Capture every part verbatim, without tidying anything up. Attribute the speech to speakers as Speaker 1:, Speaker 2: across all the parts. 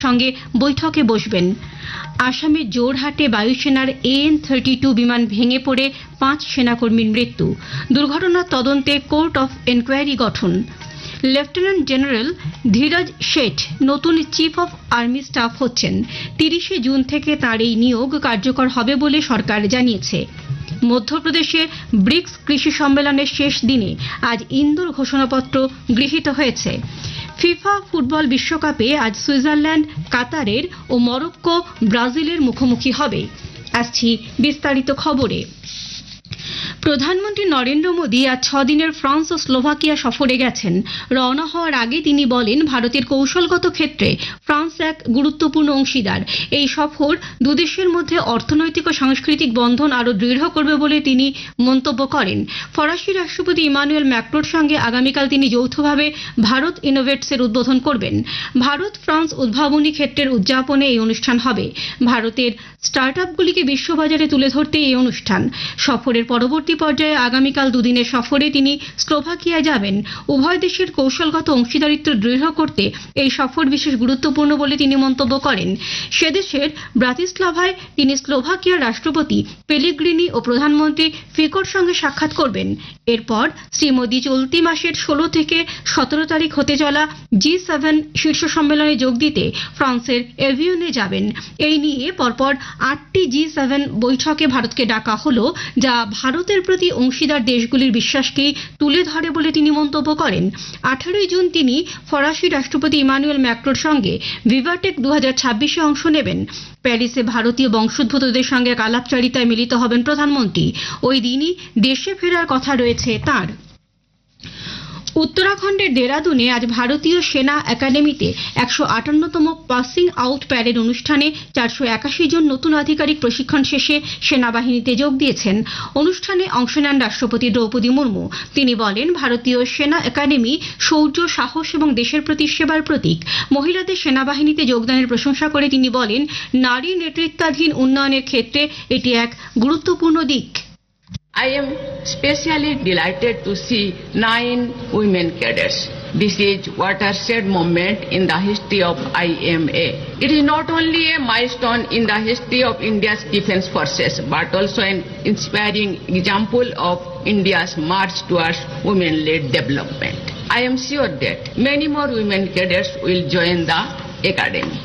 Speaker 1: সঙ্গে বৈঠকে বসবেন। আসামের জোরহাটে বায়ুসেনার এএন থার্টি টু বিমান ভেঙে পড়ে পাঁচ সেনাকর্মীর মৃত্যু। দুর্ঘটনার তদন্তে কোর্ট অফ এনকোয়ারি গঠন। লেফটেন্যান্ট জেনারেল ধীরজ শেঠ নতুন চিফ অফ আর্মি স্টাফ হচ্ছেন। তিরিশে জুন থেকে তাঁর এই নিয়োগ কার্যকর হবে বলে সরকার জানিয়েছে। মধ্যপ্রদেশে ব্রিক্স কৃষি সম্মেলনের শেষ দিনে আজ ইন্দোর ঘোষণাপত্র গৃহীত হয়েছে। ফিফা ফুটবল বিশ্বকাপে আজ সুইজারল্যান্ড কাতারের ও মরক্কো ব্রাজিলের মুখোমুখি হবে। আসছি বিস্তারিত খবরে। প্রধানমন্ত্রী নরেন্দ্র মোদী আজ ছদিনের ফ্রান্স ও স্লোভাকিয়া সফরে গেছেন। রওনা হওয়ার আগে তিনি বলেন, ভারতের কৌশলগত ক্ষেত্রে ফ্রান্স এক গুরুত্বপূর্ণ অংশীদার। এই সফর দুদেশের মধ্যে অর্থনৈতিক ও সাংস্কৃতিক বন্ধন আরও দৃঢ় করবে বলে তিনি মন্তব্য করেন। ফরাসি রাষ্ট্রপতি ইমানুয়েল ম্যাক্রোর সঙ্গে আগামীকাল তিনি যৌথভাবে ভারত ইনোভেটসের উদ্বোধন করবেন। ভারত ফ্রান্স উদ্ভাবনী ক্ষেত্রের উদযাপনে এই অনুষ্ঠান হবে। ভারতের স্টার্টআপগুলিকে বিশ্ববাজারে তুলে ধরতে এই অনুষ্ঠান। সফরের পরবর্তী পর্যায়ে আগামীকাল দুদিনের সফরে তিনি স্লোভাকিয়ায় যাবেন। উভয় দেশের কৌশলগত অংশীদারিত্ব দৃঢ় করতে এই সফর বিশেষ গুরুত্বপূর্ণ বলে তিনি মন্তব্য করেন। সেদেশের ব্রাতিস্লাভায় তিনি স্লোভাকিয়ার রাষ্ট্রপতি পেলেগ্রিনি ও প্রধানমন্ত্রী ফিকোর সঙ্গে সাক্ষাৎ করবেন। এরপর শ্রী মোদী চলতি মাসের ষোলো থেকে সতেরো তারিখ হতে চলা জি সেভেন শীর্ষ সম্মেলনে যোগ দিতে ফ্রান্সের এভিয়নে যাবেন। এই নিয়ে পরপর আটটি জি সেভেন বৈঠকে ভারতকে ডাকা হল, যা ভারতের প্রতি অংশীদার দেশগুলির বিশ্বাসকেই তুলে ধরে বলে তিনি মন্তব্য করেন। আঠারোই জুন তিনি ফরাসি রাষ্ট্রপতি ইমানুয়েল ম্যাক্রোর সঙ্গে ভিভাটেক দু হাজার ছাব্বিশে অংশ নেবেন। প্যারিসে ভারতীয় বংশোদ্ভূতদের সঙ্গে আলাপচারিতায় মিলিত হবেন প্রধানমন্ত্রী। ওই দিনই দেশে ফেরার কথা রয়েছে তাঁর। উত্তরাখণ্ডের দেরাদুনে আজ ভারতীয় সেনা একাডেমিতে একশো আটান্নতম পাসিং আউট প্যারেড অনুষ্ঠানে চারশো একাশি জন নতুন আধিকারিক প্রশিক্ষণ শেষে সেনাবাহিনীতে যোগ দিয়েছেন। অনুষ্ঠানে অংশ নেন রাষ্ট্রপতি দ্রৌপদী মুর্মু। তিনি বলেন, ভারতীয় সেনা একাডেমি শৌর্য, সাহস এবং দেশের প্রতি সেবার প্রতীক। মহিলাদের সেনাবাহিনীতে যোগদানের প্রশংসা করে তিনি বলেন, নারী নেতৃত্বাধীন উন্নয়নের ক্ষেত্রে এটি এক গুরুত্বপূর্ণ দিক।
Speaker 2: I am especially delighted to see nine women cadets. This is watershed moment in the history of I M A. It is not only a milestone in the history of India's defense forces, but also an inspiring example of India's march towards women-led development. I am sure that many more women cadets will join the academy.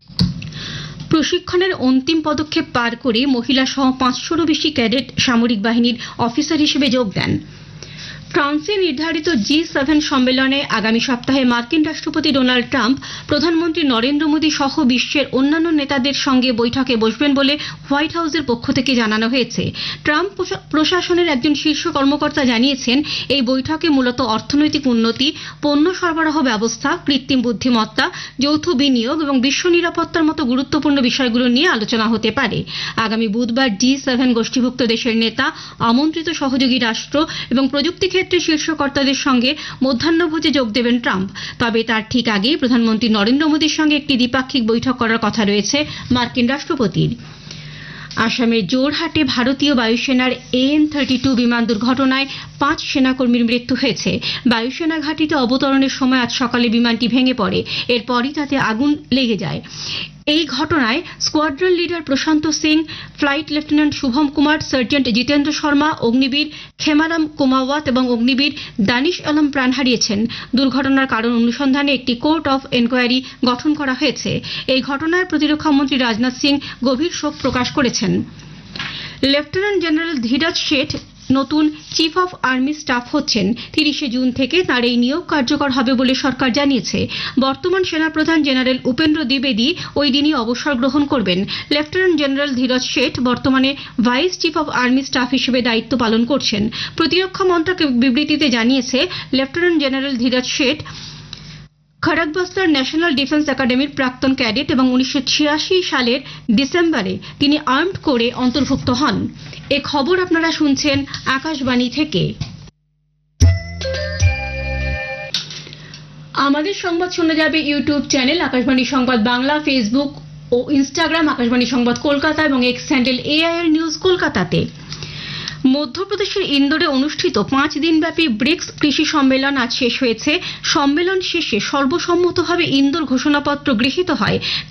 Speaker 1: প্রশিক্ষণের অন্তিম পদক্ষেপ পার করে মহিলা সহ পাঁচশোরও বেশি cadet সামরিক বাহিনীর officer হিসেবে যোগ দেন। ফ্রান্সে নির্ধারিত জি সেভেন সম্মেলনে আগামী সপ্তাহে মার্কিন রাষ্ট্রপতি ডোনাল্ড ট্রাম্প, প্রধানমন্ত্রী নরেন্দ্র মোদী সহ বিশ্বের অন্যান্য নেতাদের সঙ্গে বৈঠকে বসবেন বলে হোয়াইট হাউসের পক্ষ থেকে জানানো হয়েছে। ট্রাম্প প্রশাসনের একজন শীর্ষ কর্মকর্তা জানিয়েছেন, এই বৈঠকে মূলত অর্থনৈতিক উন্নতি, পণ্য সরবরাহ ব্যবস্থা, কৃত্রিম বুদ্ধিমত্তা, যৌথ বিনিয়োগ এবং বিশ্ব নিরাপত্তার মতো গুরুত্বপূর্ণ বিষয়গুলো নিয়ে আলোচনা হতে পারে। আগামী বুধবার জি সেভেন গোষ্ঠীভুক্ত দেশের নেতা, আমন্ত্রিত সহযোগী রাষ্ট্র এবং প্রযুক্তি ক্ষেত্রে শীর্ষ কর্তাদের সঙ্গে মধ্যাহ্নভোজে যোগ দেবেন ট্রাম্প। তবে তার ঠিক আগেই প্রধানমন্ত্রী নরেন্দ্র মোদীর সঙ্গে একটি দ্বিপাক্ষিক বৈঠক করার কথা রয়েছে মার্কিন রাষ্ট্রপতির। আসামের জোরহাটে ভারতীয় বায়ুসেনার এএন থার্টি টু বিমান দুর্ঘটনায় পাঁচ সেনাকর্মীর মৃত্যু হয়েছে। বায়ুসেনা ঘাঁটিতে অবতরণের সময় আজ সকালে বিমানটি ভেঙে পড়ে। এরপরই তাতে আগুন লেগে যায়। এই ঘটনায় স্কোয়াড্রন লিডার প্রশান্ত Singh, flight lieutenant Shubham Kumar, sergeant Jitendra Sharma, Agniveer খেমারাম কুমাওয়াত এবং অগ্নিবীর দানিশ আলম প্রাণ হারিয়েছেন। দুর্ঘটনার কারণ অনুসন্ধানে একটি কোর্ট অফ এনকোয়ারি গঠন করা হয়েছে। এই ঘটনায় প্রতিরক্ষা মন্ত্রী রাজনাথ সিং গভীর শোক প্রকাশ করেছেন। লেফটেন্যান্ট জেনারেল ধীরজ শেঠ নতুন চিফ অফ আর্মি স্টাফ হচ্ছেন। তিরিশে জুন থেকে তাঁর এই নিয়োগ কার্যকর হবে বলে সরকার জানিয়েছে। বর্তমান সেনাপ্রধান জেনারেল উপেন্দ্র দ্বিবেদী ওই দিনই অবসর গ্রহণ করবেন। লেফটেন্যান্ট জেনারেল ধীরজ শেঠ বর্তমানে vice chief of army staff হিসেবে দায়িত্ব পালন করছেন। প্রতিরক্ষা মন্ত্রক বিবৃতিতে জানিয়েছে, lieutenant general Dheeraj Seth খড়গবস্তর national defence একাডেমির প্রাক্তন ক্যাডেট এবং উনিশশো ছিয়াশি সালের ডিসেম্বরে তিনি আর্মড কোরে অন্তর্ভুক্ত হন। এ খবর আপনারা শুনছেন আকাশবাণী থেকে। আমাদের সংবাদ শোনা যাবে ইউটিউব চ্যানেল আকাশবাণী সংবাদ বাংলা, ফেসবুক ও ইনস্টাগ্রাম আকাশবাণী সংবাদ কলকাতা এবং এক্স হ্যান্ডেল এআইআর নিউজ কলকাতাতে। মধ্যপ্রদেশের ইন্দোরে অনুষ্ঠিত পাঁচ দিনব্যাপী ব্রিক্স কৃষি সম্মেলন আজ শেষ হয়েছে। সম্মেলন শেষে সর্বসম্মতভাবে ইন্দোর ঘোষণাপত্র গৃহীত হয়।